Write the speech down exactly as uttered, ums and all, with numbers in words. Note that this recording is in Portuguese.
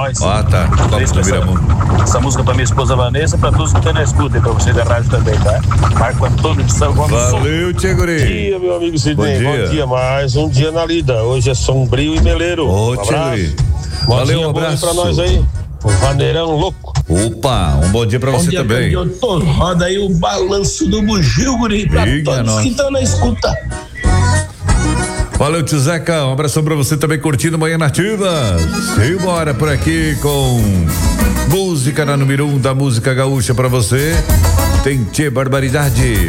nós. Ah, tá. Copos do Viramundo. Essa música pra minha esposa Vanessa, pra todos que estão na escuta e pra vocês da rádio também, tá? Marco Antônio de São João do Sul. Valeu, Tia Guri. Bom dia, meu amigo Sidney. Bom dia. Bom dia, mais um dia na lida. Hoje é sombrio e meleiro. Ô, um Tia Guri. Valeu, Valeu, um um abraço. pra nós aí. O Vaneirão louco. Opa, um bom dia pra Bom você dia, também. doutor. Roda aí o balanço do bugio, guri, pra Liga todos nós. que estão na escuta. Valeu, tio Zeca. Um abração pra você também curtindo Manhã Nativa. Simbora por aqui com música na número um da música gaúcha pra você. Tem Tchê Barbaridade.